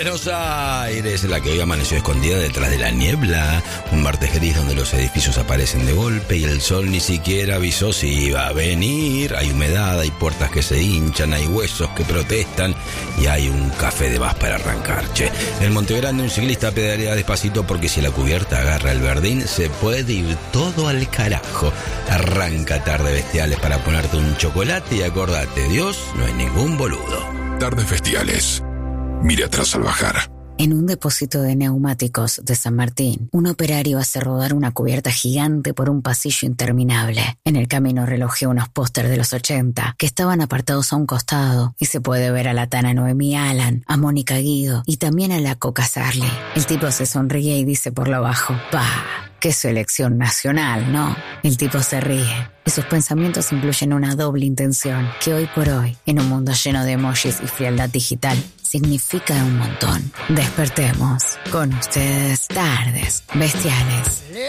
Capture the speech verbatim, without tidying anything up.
Buenos Aires, la que hoy amaneció escondida detrás de la niebla. Un martes gris donde los edificios aparecen de golpe y el sol ni siquiera avisó si iba a venir. Hay humedad, hay puertas que se hinchan, hay huesos que protestan y hay un café de más para arrancar. Che, en Montegrande un ciclista pedalea despacito porque si la cubierta agarra el verdín se puede ir todo al carajo. Arranca Tardes Bestiales para ponerte un chocolate y acordate, Dios no es ningún boludo. Tardes Bestiales. Mire atrás al bajar. En un depósito de neumáticos de San Martín, un operario hace rodar una cubierta gigante por un pasillo interminable. En el camino relojeó unos pósters de los ochenta que estaban apartados a un costado y se puede ver a la Tana Noemí Alan, a Mónica Guido y también a la Coca Sarli. El tipo se sonríe y dice por lo bajo, ¡bah! ¡Qué selección nacional!, ¿no? El tipo se ríe y sus pensamientos incluyen una doble intención que hoy por hoy, en un mundo lleno de emojis y frialdad digital, significa un montón. Despertemos con ustedes Tardes Bestiales.